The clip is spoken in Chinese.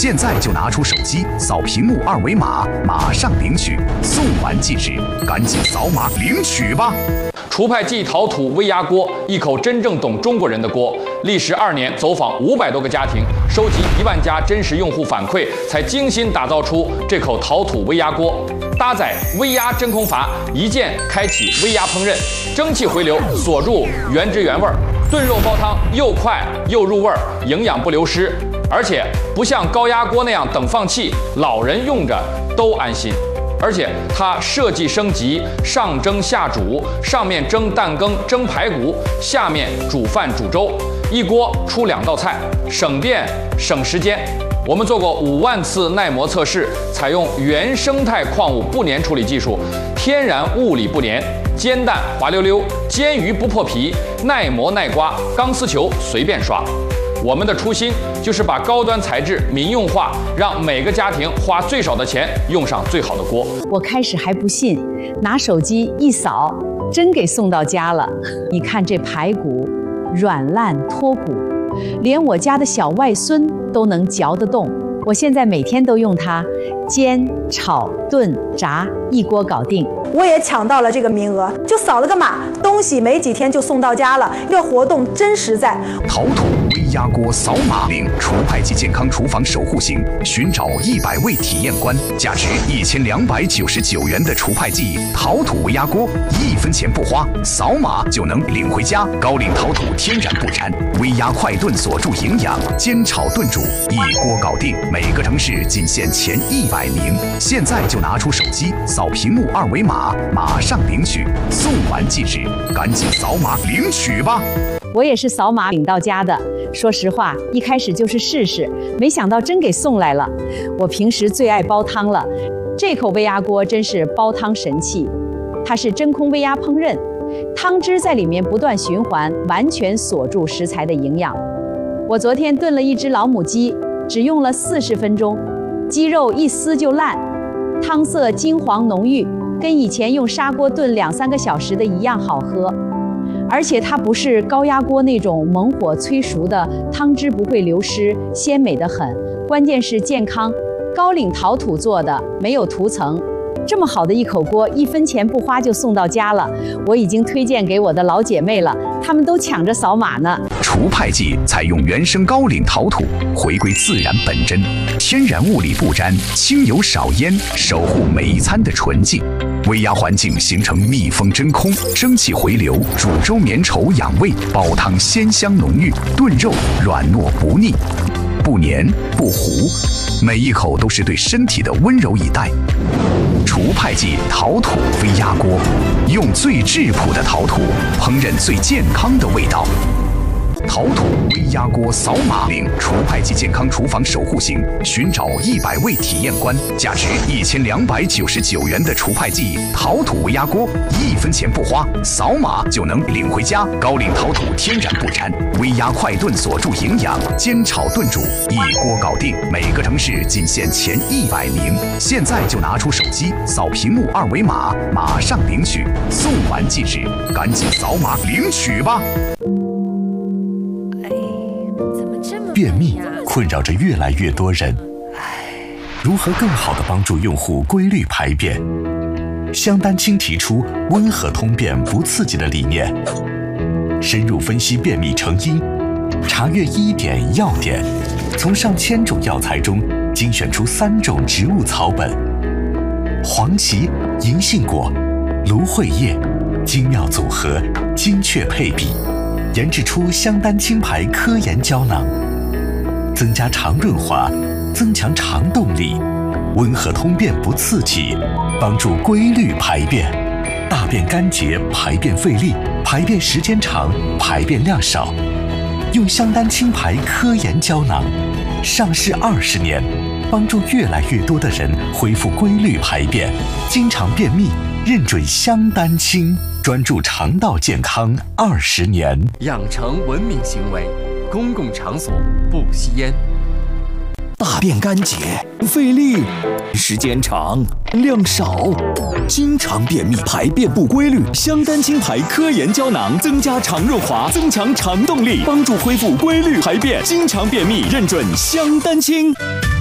现在就拿出手机扫屏幕2维码，马上领取，送完即止，赶紧扫码领取吧！ 厨派记陶土微压锅，一口真正懂中国人的锅。历时2年，走访500多个家庭，收集1万家真实用户反馈，才精心打造出这口陶土微压锅。搭载微压真空阀，一键开启微压烹饪，蒸汽回流锁入原汁原味，炖肉煲汤又快又入味，营养不流失。而且不像高压锅那样等放气，老人用着都安心。而且它设计升级，上蒸下煮，上面蒸蛋羹、蒸排骨，下面煮饭煮粥，一锅出2道菜，省电省时间。我们做过5万次耐磨测试，采用原生态矿物不粘处理技术，天然物理不粘，煎蛋滑溜溜，煎鱼不破皮，耐磨耐刮，钢丝球随便刷。我们的初心就是把高端材质民用化，让每个家庭花最少的钱用上最好的锅。 我开始还不信，拿手机一扫，真给送到家了。你看这排骨，软烂脱骨，连我家的小外孙都能嚼得动。我现在每天都用它，煎、炒、炖、炸，一锅搞定。 我也抢到了这个名额，就扫了个码，东西没几天就送到家了。这活动真实在。 陶土微压锅扫码领厨派记健康厨房守护行，寻找100位体验官，价值1299元的厨派记陶土微压锅，1分钱不花，扫码就能领回家。高岭陶土天然不粘，微压快炖锁住营养，煎炒炖煮一锅搞定。每个城市仅限前100名，现在就拿出手机扫屏幕2维码，马上领取，送完即止，赶紧扫码领取吧！ 我也是扫码领到家的。说实话，一开始就是试试，没想到真给送来了。我平时最爱煲汤了，这口微压锅真是煲汤神器。它是真空微压烹饪，汤汁在里面不断循环，完全锁住食材的营养。我昨天炖了一只老母鸡，只用了40分钟，鸡肉一撕就烂，汤色金黄浓郁，跟以前用砂锅炖2-3个小时的一样好喝。而且它不是高压锅那种猛火催熟的，汤汁不会流失，鲜美得很。关键是健康，高岭陶土做的，没有涂层。这么好的一口锅，1分钱不花就送到家了。我已经推荐给我的老姐妹了，她们都抢着扫码呢。 厨派记采用原生高岭陶土，回归自然本真，天然物理不沾，轻油少烟，守护每一餐的纯净。微压环境形成密封真空，蒸汽回流，煮粥绵稠养胃，煲汤鲜香浓郁，炖肉软糯不腻，不黏不糊，每一口都是对身体的温柔以待。厨派记陶土微压锅，用最质朴的陶土烹饪最健康的味道。陶土微压锅扫码领厨派记健康厨房守护行，寻找100位体验官，价值1299元的厨派记陶土微压锅，1分钱不花，扫码就能领回家。高岭陶土天然不粘，微压快炖锁住营养，煎炒炖煮一锅搞定。每个城市仅限前100名，现在就拿出手机扫屏幕2维码，马上领取，送完即止，赶紧扫码领取吧！ 便秘困扰着越来越多人，如何更好地帮助用户规律排便？香丹青提出温和通便不刺激的理念，深入分析便秘成因，查阅医典药典，从上千种药材中精选出3种植物草本：黄芪、银杏果、芦荟叶，精妙组合，精确配比，研制出香丹青牌科研胶囊。增加肠润滑，增强肠动力，温和通便不刺激，帮助规律排便，大便干结，排便费力，排便时间长，排便量少。用香丹青牌科研胶囊，上市20年，帮助越来越多的人恢复规律排便，经常便秘，认准香丹青，专注肠道健康20年。 养成文明行为，公共场所不吸烟。 大便干结，费力，时间长，量少，经常便秘，排便不规律。香丹青牌科研胶囊增加肠润滑，增强肠动力，帮助恢复规律排便，经常便秘，认准香丹青。